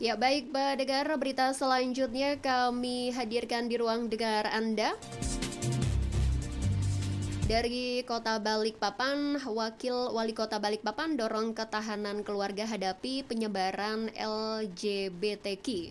Ya baik, pendengar, berita selanjutnya kami hadirkan di ruang dengar Anda. Dari Kota Balikpapan, Wakil Wali Kota Balikpapan dorong ketahanan keluarga hadapi penyebaran LGBTQ.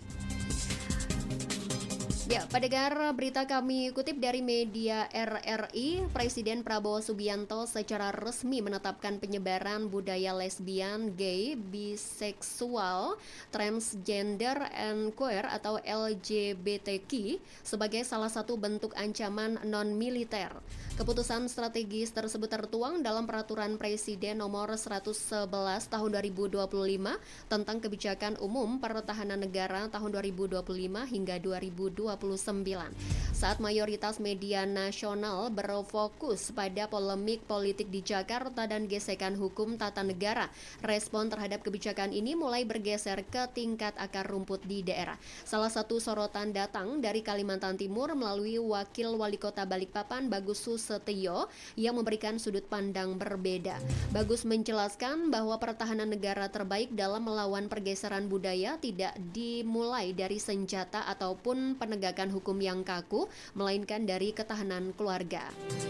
Ya, pendengar, berita kami kutip dari media RRI, Presiden Prabowo Subianto secara resmi menetapkan penyebaran budaya lesbian, gay, biseksual, transgender, and queer atau LGBTQ sebagai salah satu bentuk ancaman non-militer. Keputusan strategis tersebut tertuang dalam Peraturan Presiden Nomor 111 Tahun 2025 tentang Kebijakan Umum Pertahanan Negara tahun 2025 hingga 2029. Saat mayoritas media nasional berfokus pada polemik politik di Jakarta dan gesekan hukum tata negara, respon terhadap kebijakan ini mulai bergeser ke tingkat akar rumput di daerah. Salah satu sorotan datang dari Kalimantan Timur melalui Wakil Wali Kota Balikpapan Bagus Susetio yang memberikan sudut pandang berbeda. Bagus menjelaskan bahwa pertahanan negara terbaik dalam melawan pergeseran budaya tidak dimulai dari senjata ataupun penegakan hukum yang kaku, melainkan dari ketahanan keluarga.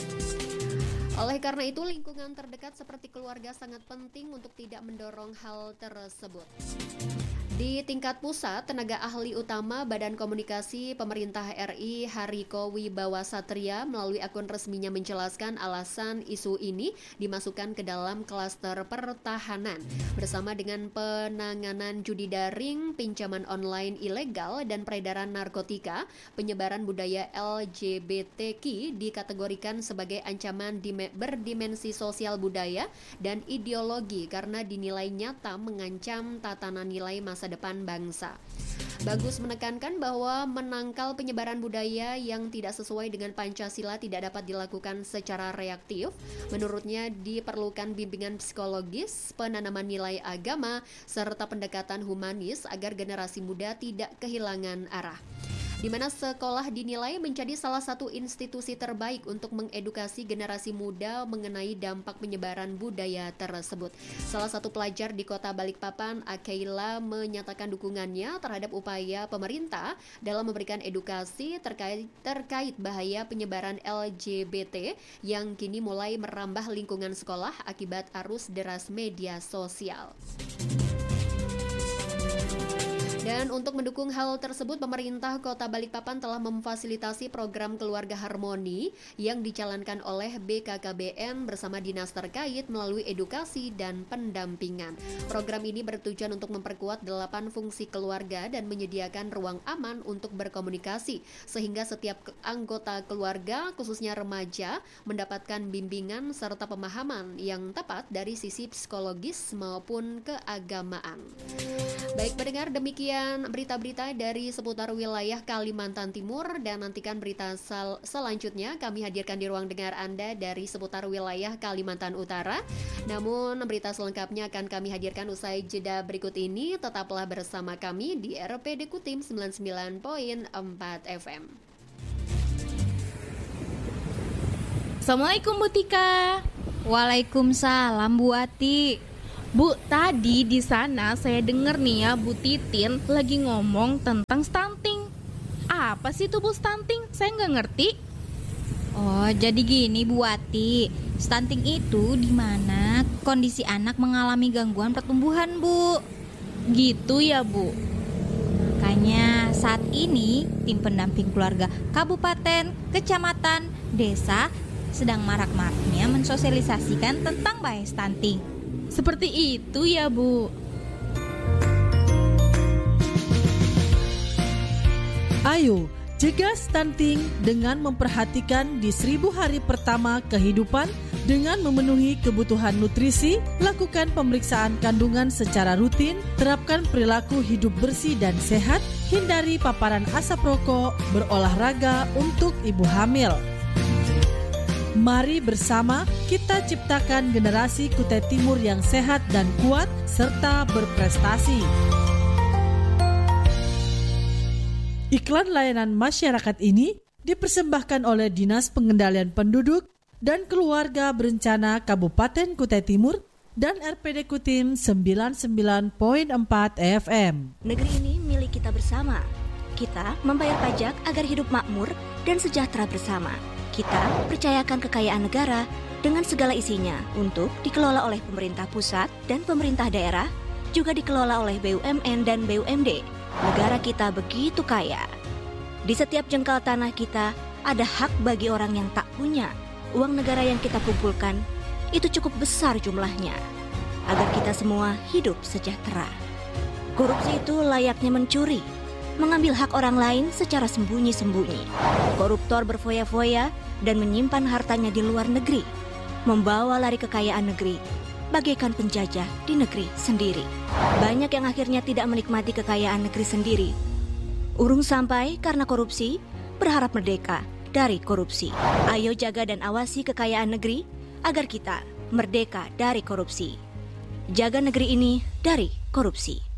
Oleh karena itu, lingkungan terdekat seperti keluarga sangat penting untuk tidak mendorong hal tersebut. Di tingkat pusat, tenaga ahli utama Badan Komunikasi Pemerintah RI Hariko Wibawa Satria melalui akun resminya menjelaskan alasan isu ini dimasukkan ke dalam klaster pertahanan bersama dengan penanganan judi daring, pinjaman online ilegal, dan peredaran narkotika. Penyebaran budaya LGBTQ dikategorikan sebagai ancaman berdimensi sosial budaya dan ideologi karena dinilai nyata mengancam tatanan nilai masa depan bangsa. Bagus menekankan bahwa menangkal penyebaran budaya yang tidak sesuai dengan Pancasila tidak dapat dilakukan secara reaktif. Menurutnya diperlukan bimbingan psikologis, penanaman nilai agama, serta pendekatan humanis agar generasi muda tidak kehilangan arah. Di mana sekolah dinilai menjadi salah satu institusi terbaik untuk mengedukasi generasi muda mengenai dampak penyebaran budaya tersebut. Salah satu pelajar di Kota Balikpapan, Akeila, menyatakan dukungannya terhadap upaya pemerintah dalam memberikan edukasi terkait bahaya penyebaran LGBT yang kini mulai merambah lingkungan sekolah akibat arus deras media sosial. Dan untuk mendukung hal tersebut, pemerintah Kota Balikpapan telah memfasilitasi program Keluarga Harmoni yang dijalankan oleh BKKBN bersama dinas terkait melalui edukasi dan pendampingan. Program ini bertujuan untuk memperkuat 8 fungsi keluarga dan menyediakan ruang aman untuk berkomunikasi, sehingga setiap anggota keluarga, khususnya remaja, mendapatkan bimbingan serta pemahaman yang tepat dari sisi psikologis maupun keagamaan. Baik pendengar, demikian berita-berita dari seputar wilayah Kalimantan Timur, dan nantikan berita selanjutnya kami hadirkan di ruang dengar Anda dari seputar wilayah Kalimantan Utara. Namun berita selengkapnya akan kami hadirkan usai jeda berikut ini. Tetaplah bersama kami di RPD Kutim 99.4 FM. Assalamualaikum Bu Tika. Waalaikumsalam Bu Ati. Bu, tadi di sana saya dengar nih ya Bu Titin lagi ngomong tentang stunting. Apa sih itu Bu stunting? Saya nggak ngerti. Oh, jadi gini Bu Ati. Stunting itu di mana kondisi anak mengalami gangguan pertumbuhan, Bu. Gitu ya Bu. Makanya saat ini tim pendamping keluarga kabupaten, kecamatan, desa sedang marak-maraknya mensosialisasikan tentang bahaya stunting. Seperti itu ya Bu. Ayo, cegah stunting dengan memperhatikan di 1000 hari pertama kehidupan dengan memenuhi kebutuhan nutrisi, lakukan pemeriksaan kandungan secara rutin, terapkan perilaku hidup bersih dan sehat, hindari paparan asap rokok, berolahraga untuk ibu hamil. Mari bersama kita ciptakan generasi Kutai Timur yang sehat dan kuat serta berprestasi. Iklan layanan masyarakat ini dipersembahkan oleh Dinas Pengendalian Penduduk dan Keluarga Berencana Kabupaten Kutai Timur dan RPD Kutim 99.4 FM. Negeri ini milik kita bersama. Kita membayar pajak agar hidup makmur dan sejahtera bersama. Kita percayakan kekayaan negara dengan segala isinya untuk dikelola oleh pemerintah pusat dan pemerintah daerah, juga dikelola oleh BUMN dan BUMD. Negara kita begitu kaya. Di setiap jengkal tanah kita ada hak bagi orang yang tak punya. Uang negara yang kita kumpulkan itu cukup besar jumlahnya, agar kita semua hidup sejahtera. Korupsi itu layaknya mencuri, mengambil hak orang lain secara sembunyi-sembunyi. Koruptor berfoya-foya dan menyimpan hartanya di luar negeri, membawa lari kekayaan negeri, bagaikan penjajah di negeri sendiri. Banyak yang akhirnya tidak menikmati kekayaan negeri sendiri. Urung sampai karena korupsi, berharap merdeka dari korupsi. Ayo jaga dan awasi kekayaan negeri, agar kita merdeka dari korupsi. Jaga negeri ini dari korupsi.